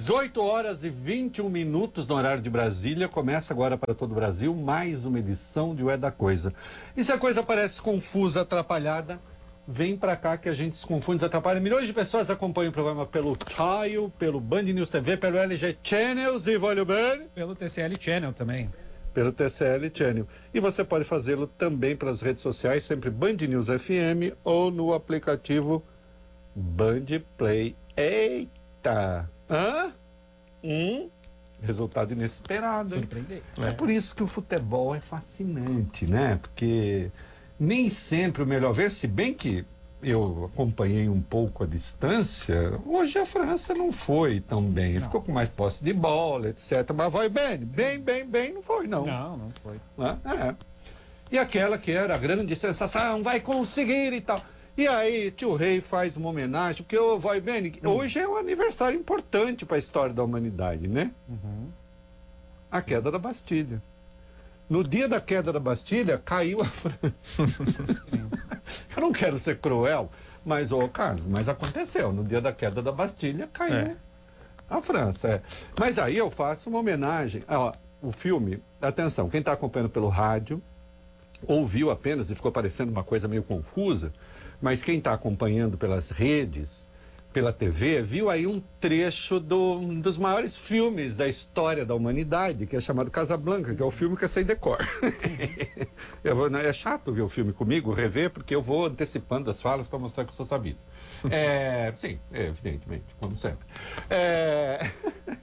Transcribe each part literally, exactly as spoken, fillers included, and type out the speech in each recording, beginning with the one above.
dezoito horas e vinte e um minutos no horário de Brasília. Começa agora para todo o Brasil mais uma edição de O É da Coisa. E se a coisa parece confusa, atrapalhada, vem para cá que a gente se confunde, desatrapalha. Milhões de pessoas acompanham o programa pelo Tile, pelo Band News T V, pelo L G Channels e vale bem? Pelo T C L Channel também. Pelo T C L Channel. E você pode fazê-lo também pelas redes sociais, sempre Band News F M ou no aplicativo Band Play. Eita! Hã? Hum? Resultado inesperado. Surpreender. É. é por isso que o futebol é fascinante, né? Porque nem sempre o melhor ver, se bem que eu acompanhei um pouco a distância, hoje a França não foi tão bem. Não. Ficou com mais posse de bola, etcétera. Mas vai bem, bem, bem, bem, não foi, não. Não, não foi. É. E aquela que era a grande sensação, vai conseguir e tal. E aí, tio Rei faz uma homenagem, porque o vai bem, hoje é um aniversário importante para a história da humanidade, né? Uhum. A queda da Bastilha. No dia da queda da Bastilha, caiu a França. Eu não quero ser cruel, mas, ô Carlos, mas aconteceu. No dia da queda da Bastilha, caiu é. a França. É. Mas aí eu faço uma homenagem. Ó, o filme, atenção, quem está acompanhando pelo rádio, ouviu apenas e ficou parecendo uma coisa meio confusa, mas quem está acompanhando pelas redes, pela T V, viu aí um trecho do, um dos maiores filmes da história da humanidade, que é chamado Casablanca, que é o filme que eu sei decor. eu vou, é chato ver o filme comigo, rever, porque eu vou antecipando as falas para mostrar que eu sou sabido. É, sim, é, evidentemente, como sempre. É...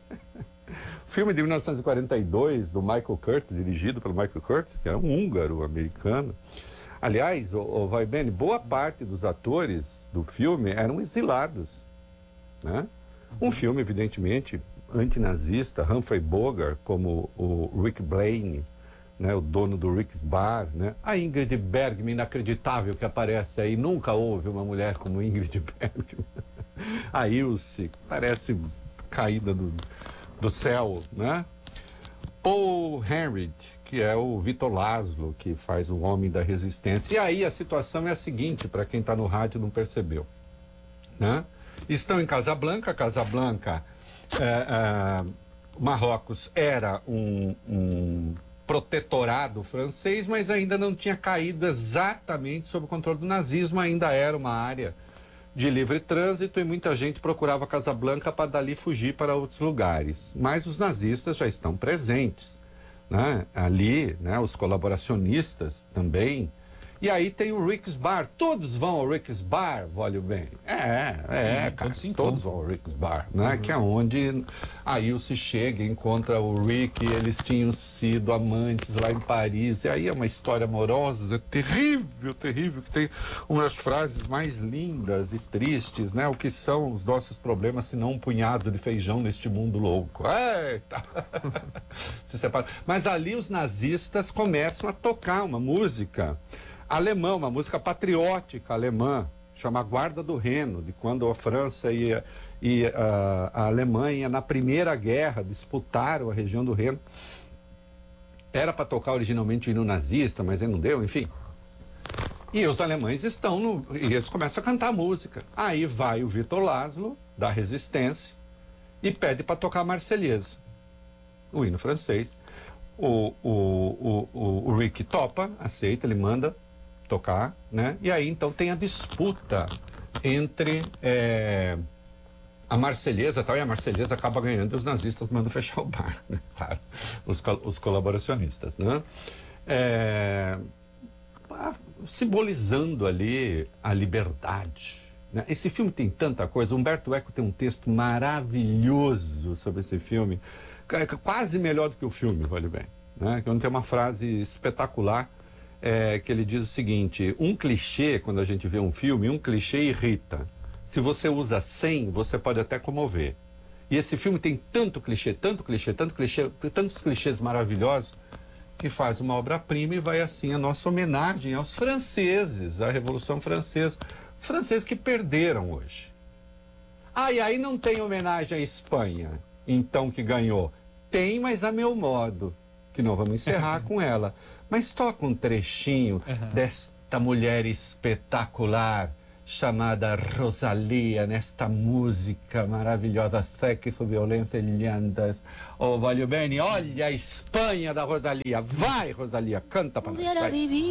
filme de mil novecentos e quarenta e dois, do Michael Curtis, dirigido pelo Michael Curtis, que era um húngaro americano. Aliás, o, o vai bem, boa parte dos atores do filme eram exilados, né? Um filme, evidentemente, antinazista, Humphrey Bogart, como o Rick Blaine, né, o dono do Rick's Bar, né? A Ingrid Bergman, inacreditável que aparece aí, nunca houve uma mulher como Ingrid Bergman. A Ilse, parece caída do, do céu, né? Paul Henreid, que é o Vitor Laszlo, que faz o Homem da Resistência. E aí a situação é a seguinte, para quem está no rádio não percebeu, né? Estão em Casablanca. Casablanca, é, é, Marrocos era um, um protetorado francês, mas ainda não tinha caído exatamente sob o controle do nazismo, ainda era uma área de livre trânsito e muita gente procurava Casablanca para dali fugir para outros lugares. Mas os nazistas já estão presentes, né? Ali, né? Os colaboracionistas também. E aí tem o Rick's Bar. Todos vão ao Rick's Bar, olha bem. É, é, Sim, cara, todos, todos vão ao Rick's Bar, né? Uhum. Que é onde a Ilse chega, encontra o Rick, eles tinham sido amantes lá em Paris. E aí é uma história amorosa, terrível, terrível, que tem umas frases mais lindas e tristes, né? O que são os nossos problemas, se não um punhado de feijão neste mundo louco. Eita! Se separa. Mas ali os nazistas começam a tocar uma música alemã, uma música patriótica alemã, chama Guarda do Reno, de quando a França e, a, e a, a Alemanha, na Primeira Guerra, disputaram a região do Reno. Era para tocar originalmente o hino nazista, mas aí não deu, enfim. E os alemães estão no... e eles começam a cantar a música. Aí vai o Vitor Laszlo, da Resistência, e pede para tocar a Marselhesa, o hino francês. O, o, o, o, o Rick topa, aceita, ele manda tocar, né? E aí então tem a disputa entre é, a Marselhesa tal, e a Marselhesa acaba ganhando e os nazistas mandam fechar o bar, né? Claro, os, os colaboracionistas, né? É, simbolizando ali a liberdade, né? Esse filme tem tanta coisa. Humberto Eco tem um texto maravilhoso sobre esse filme, quase melhor do que o filme, vale bem, né? Que tem uma frase espetacular, é, que ele diz o seguinte: um clichê, quando a gente vê um filme, um clichê irrita. Se você usa cem, você pode até comover. E esse filme tem tanto clichê, tanto clichê, tanto clichê, tantos clichês maravilhosos, que faz uma obra-prima. E vai assim a nossa homenagem aos franceses, à Revolução Francesa. Os franceses que perderam hoje. Ah, e aí não tem homenagem à Espanha, então, que ganhou. Tem, mas a meu modo, que nós vamos encerrar com ela. Mas toca um trechinho uhum. desta mulher espetacular chamada Rosalia, nesta música maravilhosa, Sexo, Violência e Lhendas. Oh, voglio bene, olha a Espanha da Rosalia. Vai, Rosalia, canta para nós. Vai.